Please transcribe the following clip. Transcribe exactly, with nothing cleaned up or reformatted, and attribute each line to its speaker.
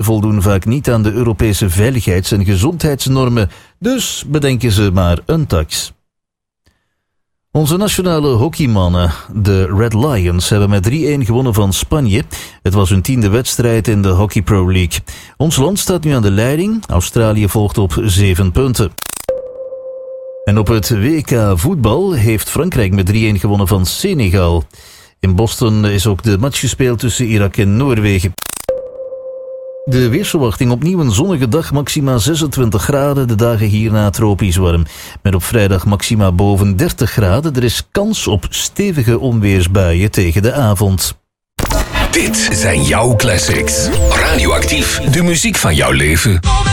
Speaker 1: voldoen vaak niet aan de Europese veiligheids- en gezondheidsnormen. Dus bedenken ze maar een tax. Onze nationale hockeymannen, de Red Lions, hebben met drie-een gewonnen van Spanje. Het was hun tiende wedstrijd in de Hockey Pro League. Ons land staat nu aan de leiding. Australië volgt op zeven punten. En op het W K voetbal heeft Frankrijk met drie-een gewonnen van Senegal. In Boston is ook de match gespeeld tussen Irak en Noorwegen. De weersverwachting: opnieuw een zonnige dag, maxima zesentwintig graden. De dagen hierna tropisch warm. Met op vrijdag maxima boven dertig graden. Er is kans op stevige onweersbuien tegen de avond.
Speaker 2: Dit zijn jouw classics. Radioactief, de muziek van jouw leven.